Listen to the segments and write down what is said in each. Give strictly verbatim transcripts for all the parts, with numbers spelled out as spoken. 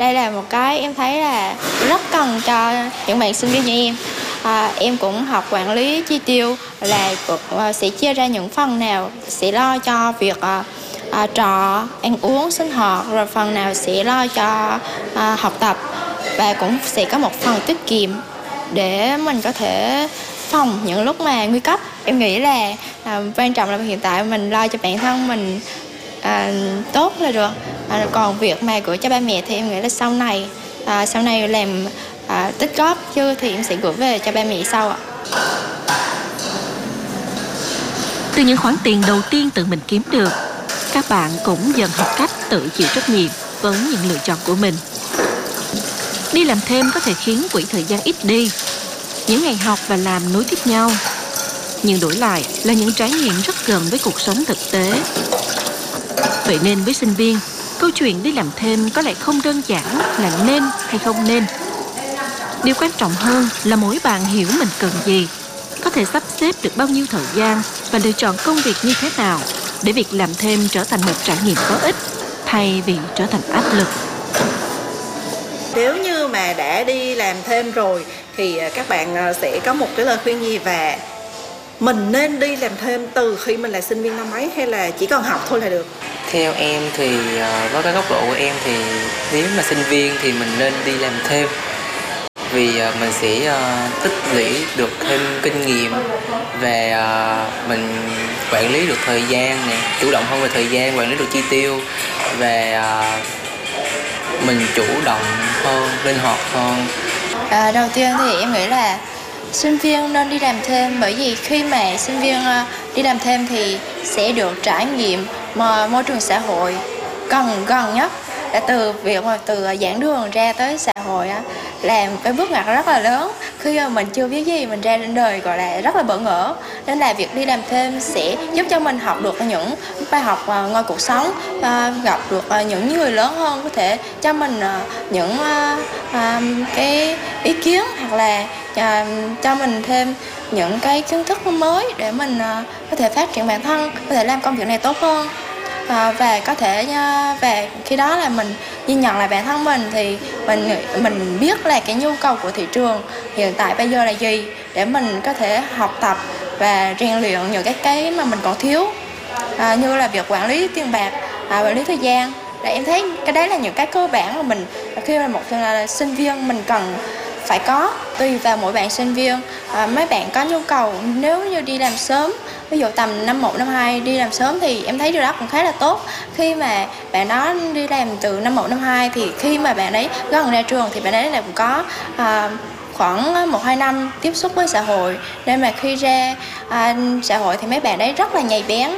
đây là một cái em thấy là rất cần cho những bạn sinh viên như em. À, em cũng học quản lý chi tiêu là uh, sẽ chia ra những phần nào sẽ lo cho việc uh, uh, trọ, ăn uống, sinh hoạt, rồi phần nào sẽ lo cho uh, học tập, và cũng sẽ có một phần tiết kiệm để mình có thể phòng những lúc mà nguy cấp. Em nghĩ là à, quan trọng là hiện tại mình lo cho bản thân mình à, tốt là được. À, còn việc mà gửi cho ba mẹ thì em nghĩ là sau này à, sau này làm à, tích góp chứ thì em sẽ gửi về cho ba mẹ sau ạ. Từ những khoản tiền đầu tiên tự mình kiếm được, các bạn cũng dần học cách tự chịu trách nhiệm với những lựa chọn của mình. Đi làm thêm có thể khiến quỹ thời gian ít đi, những ngày học và làm nối tiếp nhau, nhưng đổi lại là những trải nghiệm rất gần với cuộc sống thực tế. Vậy nên với sinh viên, câu chuyện đi làm thêm có lẽ không đơn giản là nên hay không nên. Điều quan trọng hơn là mỗi bạn hiểu mình cần gì, có thể sắp xếp được bao nhiêu thời gian và lựa chọn công việc như thế nào để việc làm thêm trở thành một trải nghiệm có ích thay vì trở thành áp lực. Nếu như mà đã đi làm thêm rồi thì các bạn sẽ có một cái lời khuyên gì, và mình nên đi làm thêm từ khi mình là sinh viên năm mấy hay là chỉ cần học thôi là được? Theo em thì với cái góc độ của em thì nếu mà sinh viên thì mình nên đi làm thêm, vì mình sẽ tích lũy được thêm kinh nghiệm và mình quản lý được thời gian này, chủ động hơn về thời gian, quản lý được chi tiêu và mình chủ động hơn, linh hoạt hơn. À, đầu tiên thì em nghĩ là sinh viên nên đi làm thêm, bởi vì khi mà sinh viên đi làm thêm thì sẽ được trải nghiệm môi trường xã hội gần gần nhất, là từ việc mà từ giảng đường ra tới xã hội á, là cái bước ngoặt rất là lớn. Khi mà mình chưa biết gì, mình ra đến đời gọi là rất là bỡ ngỡ, nên là việc đi làm thêm sẽ giúp cho mình học được những bài học ngoài cuộc sống, và gặp được những người lớn hơn có thể cho mình những cái ý kiến, hoặc là cho mình thêm những cái kiến thức mới để mình có thể phát triển bản thân, có thể làm công việc này tốt hơn. À, và có thể và khi đó là mình nhìn nhận lại bản thân mình thì mình mình biết là cái nhu cầu của thị trường hiện tại bây giờ là gì, để mình có thể học tập và rèn luyện những cái cái mà mình còn thiếu, à, như là việc quản lý tiền bạc, à, quản lý thời gian. Là em thấy cái đấy là những cái cơ bản mà mình khi mà một là sinh viên mình cần phải có. Tùy vào mỗi bạn sinh viên, à, mấy bạn có nhu cầu nếu như đi làm sớm, ví dụ tầm năm một, năm hai đi làm sớm thì em thấy điều đó cũng khá là tốt. Khi mà bạn đó đi làm từ năm một, năm hai thì khi mà bạn ấy gần ra trường thì bạn ấy là cũng có à, khoảng một hai năm tiếp xúc với xã hội, nên mà khi ra à, xã hội thì mấy bạn ấy rất là nhạy bén.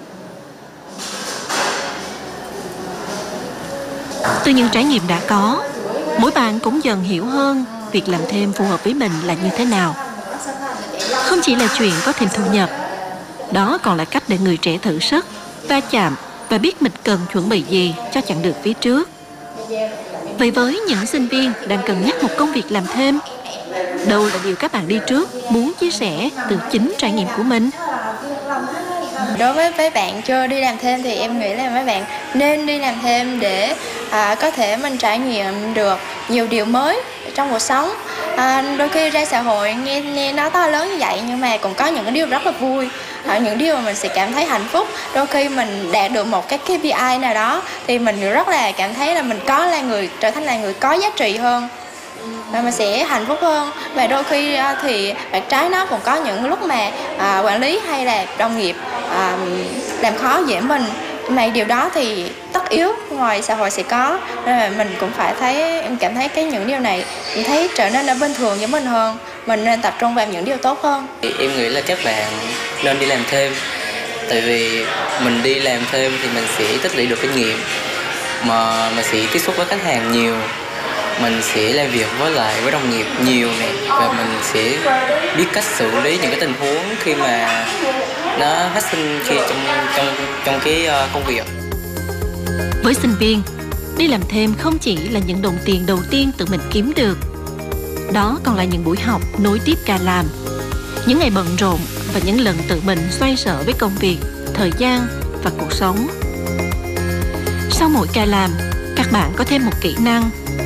Từ những trải nghiệm đã có, mỗi bạn cũng dần hiểu hơn việc làm thêm phù hợp với mình là như thế nào. Không chỉ là chuyện có thêm thu nhập, đó còn là cách để người trẻ thử sức, va chạm và biết mình cần chuẩn bị gì cho chặng đường phía trước. Vậy với những sinh viên đang cân nhắc một công việc làm thêm, đâu là điều các bạn đi trước muốn chia sẻ từ chính trải nghiệm của mình? Đối với mấy bạn chưa đi làm thêm thì em nghĩ là mấy bạn nên đi làm thêm để à, có thể mình trải nghiệm được nhiều điều mới trong cuộc sống. À, đôi khi ra xã hội nghe, nghe nó to lớn như vậy nhưng mà cũng có những cái điều rất là vui, à, những điều mà mình sẽ cảm thấy hạnh phúc. Đôi khi mình đạt được một cái K P I nào đó thì mình rất là cảm thấy là mình có là người trở thành là người có giá trị hơn, và mình sẽ hạnh phúc hơn. Và đôi khi thì bạn trái nó cũng có những lúc mà à, quản lý hay là đồng nghiệp à, làm khó dễ mình, mà điều đó thì tất yếu ngoài xã hội sẽ có, nên là mình cũng phải thấy, em cảm thấy cái những điều này mình thấy trở nên là bình thường với mình hơn. Mình nên tập trung vào những điều tốt hơn. Em nghĩ là các bạn nên đi làm thêm, tại vì mình đi làm thêm thì mình sẽ tích lũy được kinh nghiệm, mà mình sẽ tiếp xúc với khách hàng nhiều, mình sẽ làm việc với lại với đồng nghiệp nhiều này, và mình sẽ biết cách xử lý những cái tình huống khi mà nó phát sinh khi trong trong trong cái công việc. Với sinh viên, đi làm thêm không chỉ là những đồng tiền đầu tiên tự mình kiếm được, đó còn là những buổi học nối tiếp ca làm, những ngày bận rộn và những lần tự mình xoay sở với công việc, thời gian và cuộc sống. Sau mỗi ca làm, các bạn có thêm một kỹ năng